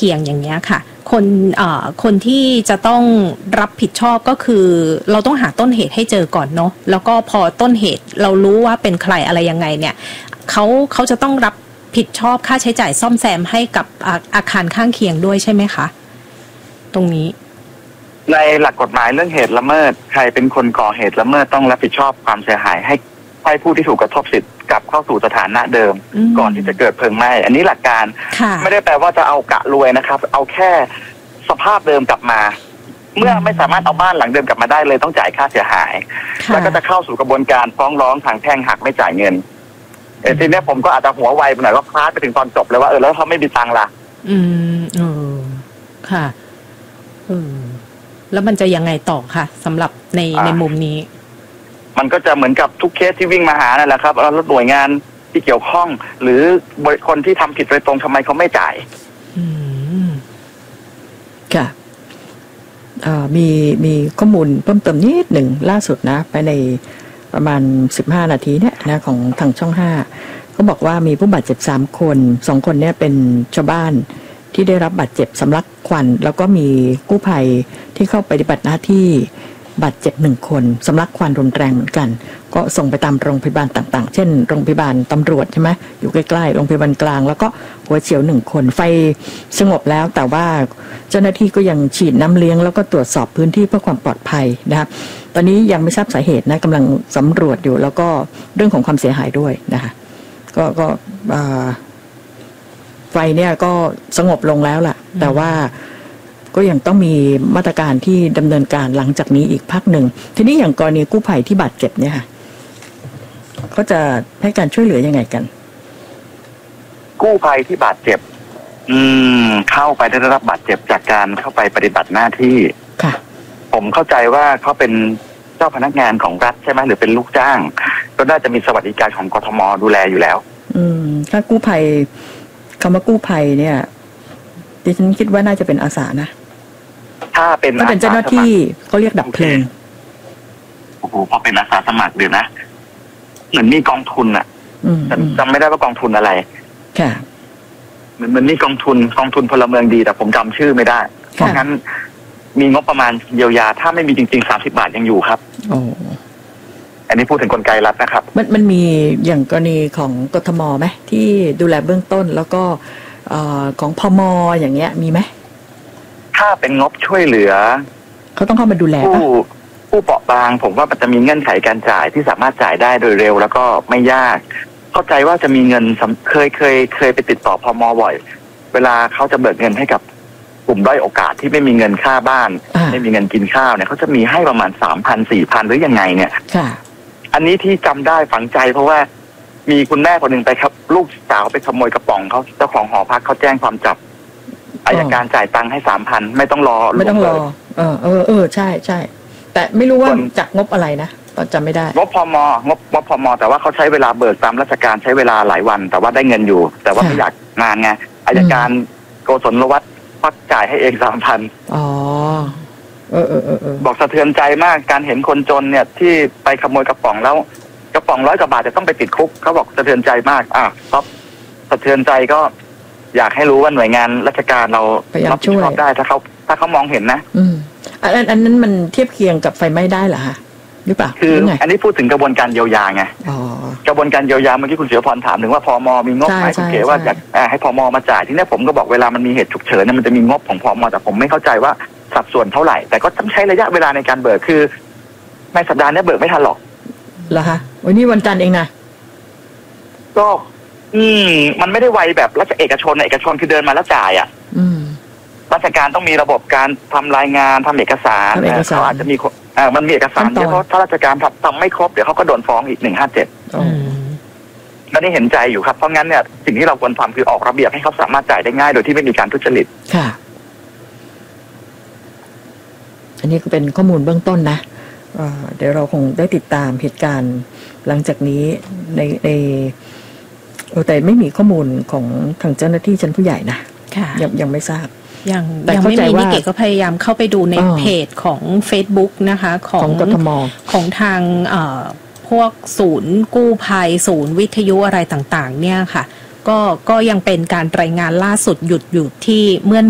คียงอย่างเงี้ยค่ะคนที่จะต้องรับผิดชอบก็คือเราต้องหาต้นเหตุให้เจอก่อนเนาะแล้วก็พอต้นเหตุเรารู้ว่าเป็นใครอะไรยังไงเนี่ยเขาจะต้องรับผิดชอบค่าใช้จ่ายซ่อมแซมให้กับอาคารข้างเคียงด้วยใช่ไหมคะตรงนี้ในหลักกฎหมายเรื่องเหตุละเมิดใครเป็นคนก่อเหตุละเมิดต้องรับผิดชอบความเสียหายให้ผู้ที่ถูกกระทบสิทธิ์กลับเข้าสู่สถานะเดิมก่อนที่จะเกิดเพลิงไหม้อันนี้หลักการไม่ได้แปลว่าจะเอากะรวยนะครับเอาแค่สภาพเดิมกลับมาเมื่อไม่สามารถเอาบ้านหลังเดิมกลับมาได้เลยต้องจ่ายค่าเสียหายแล้วก็จะเข้าสู่กระบวนการฟ้องร้องทางแพ่งหากไม่จ่ายเงินทีนี้ผมก็อาจจะหัวไวไปหน่อยว่าคลาดไปถึงตอนจบเลยว่าแล้วเขาไม่มีตังค์ล่ะค่ะแล้วมันจะยังไงต่อค่ะสำหรับในมุมนี้มันก็จะเหมือนกับทุกเคสที่วิ่งมาหานั่นแหละครับแล้วหน่วยงานที่เกี่ยวข้องหรือคนที่ทำผิดโดยตรงทำไมเขาไม่จ่ายค่ะมีข้อมูลเพิ่มเติมนิดหนึ่งล่าสุดนะไปในประมาณ15นาทีเนี่ยนะของทางช่อง5เขาบอกว่ามีผู้บาดเจ็บ3คน2คนเนี่ยเป็นชาวบ้านที่ได้รับบาดเจ็บสำลักควันแล้วก็มีกู้ภัยที่เข้าปฏิบัติหน้าที่บาดเจ็บ1คนสำลักควันรุนแรงเหมือนกันก็ส่งไปตามโรงพยาบาลต่างๆเช่นโรงพยาบาลตำรวจใช่ไหมอยู่ใกล้ๆโรงพยาบาลกลางแล้วก็หัวเฉียว1คนไฟสงบแล้วแต่ว่าเจ้าหน้าที่ก็ยังฉีดน้ำเลี้ยงแล้วก็ตรวจสอบพื้นที่เพื่อความปลอดภัยนะครับตอนนี้ยังไม่ทราบสาเหตุนะกำลังสำรวจอยู่แล้วก็เรื่องของความเสียหายด้วยนะคะก็ไฟเนี่ยก็สงบลงแล้วล่ะแต่ว่าก็ยังต้องมีมาตรการที่ดำเนินการหลังจากนี้อีกพักหนึ่งทีนี้อย่างกรณีกู้ภัยที่บาดเจ็บเนี่ยค่ะก็จะให้การช่วยเหลือยังไงกันกู้ภัยที่บาดเจ็บเข้าไปได้รับบาดเจ็บจากการเข้าไปปฏิบัติหน้าที่ค่ะผมเข้าใจว่าเขาเป็นเจ้าพนักงานของรัฐใช่ไหมหรือเป็นลูกจ้างก็น่าจะมีสวัสดิการของกทม.ดูแลอยู่แล้วถ้ากู้ภัยคำว่ากู้ภัยเนี่ยดิฉันคิดว่าน่าจะเป็นอาสานะถ้าเป็นเจ้าหน้าที่เขาเรียกดับเพลิงโอ้โหพอเป็นอาสาสมัครเดี๋ยวนะเหมือนมีกองทุนอ่ะจำไม่ได้ว่ากองทุนอะไรค่ะเหมือนมีกองทุนพลเมืองดีแต่ผมจำชื่อไม่ได้เพราะงั้นมีงบประมาณเยียวยาถ้าไม่มีจริงๆ30 บาทยังอยู่ครับอันนี้พูดถึงกลไกรัฐนะครับมันมีอย่างกรณีของกทม.ไหมที่ดูแลเบื้องต้นแล้วก็ของพม.อย่างเงี้ยมีไหมถ้าเป็นงบช่วยเหลือเขาต้องเข้ามาดูแลผู้เปราะบางผมว่ามันจะมีเงื่อนไขการจ่ายที่สามารถจ่ายได้โดยเร็วแล้วก็ไม่ยากเข้าใจว่าจะมีเงินเคยไปติดต่อพม.บ่อยเวลาเขาจะเบิกเงินให้กับกลุ่มด้อยโอกาสที่ไม่มีเงินค่าบ้านไม่มีเงินกินข้าวเนี่ยเขาจะมีให้ประมาณ 3,000 4,000 หรือยังไงเนี่ยอันนี้ที่จำได้ฝังใจเพราะว่ามีคุณแม่คนหนึ่งไปครับลูกสาวไปขโมยกระป๋องเขาเจ้าของหอพักเขาแจ้งความจับอัยการจ่ายตังค์ให้ 3,000 ไม่ต้องรอใช่แต่ไม่รู้ว่าจากงบอะไรนะจำไม่ได้งบพม.แต่ว่าเขาใช้เวลาเบิกตามราชการใช้เวลาหลายวันแต่ว่าได้เงินอยู่แต่ว่าไม่อยากงานไงอัยการโกศลวัฒน์พักจ่ายให้เอง 3,000 บอกสะเทือนใจมากการเห็นคนจนเนี่ยที่ไปขโมยกระป๋องแล้วกระป๋อง100 กว่าบาทจะต้องไปติดคุกเขาบอกสะเทือนใจมากครับสะเทือนใจก็อยากให้รู้ว่าหน่วยงานราชการเรารับผิดชอบได้ถ้าเขามองเห็นนะอันนั้นมันเทียบเคียงกับไฟไหม้ได้เหรอฮะหรือเปล่าคืออันนี้พูดถึงกระบวนการเยียวยาไงกระบวนการเยียวยาเมื่อกี้คุณเสือพรถามถึงว่าพม.มีงบไหมคุณเก๋ว่าอยากให้พม.มาจ่ายที่นี่ผมก็บอกเวลามันมีเหตุฉุกเฉินมันจะมีงบของพม.แต่ผมไม่เข้าใจว่าสัดส่วนเท่าไหร่แต่ก็ต้องใช้ระยะเวลาในการเบิกคือในสัปดาห์นี้เบิกไม่ทันหรอกเหรอฮะวันนี้วันจันทร์เองนะก็มันไม่ได้ไวแบบรัฐเอกชนคือเดินมาแล้วจ่ายราชการต้องมีระบบการทำรายงานทำเอกสารเขาอาจจะมีมันมีเอกสารเยอะเพราะถ้าราชการทำไม่ครบเดี๋ยวเขาก็โดนฟ้องอีก157แล้วนี่เห็นใจอยู่ครับเพราะงั้นเนี่ยสิ่งที่เราควรทำคือออกระเบียบให้เขาสามารถจ่ายได้ง่ายโดยที่ไม่มีการทุจริตค่ะอันนี้ก็เป็นข้อมูลเบื้องต้นนะเดี๋ยวเราคงได้ติดตามเหตุการณ์หลังจากนี้ในแต่ไม่มีข้อมูลของทางเจ้าหน้าที่ชั้นผู้ใหญ่นะยังไม่ทราบยังไม่มีนิเกก็พยายามเข้าไปดูในเพจของ Facebook นะคะของกทม. ของทางพวกศูนย์กู้ภัยศูนย์วิทยุอะไรต่างๆเนี่ยค่ะก็ยังเป็นการรายงานล่าสุดหยุดอยู่ที่เมื่อ